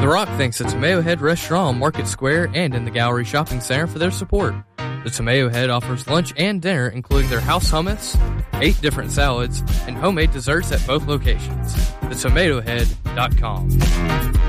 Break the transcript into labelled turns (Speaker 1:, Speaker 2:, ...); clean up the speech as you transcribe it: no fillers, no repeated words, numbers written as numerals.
Speaker 1: The Rock thanks the Tomato Head Restaurant on Market Square and in the Gallery Shopping Center for their support. The Tomato Head offers lunch and dinner, including their house hummus, 8 different salads, and homemade desserts at both locations. TheTomatoHead.com.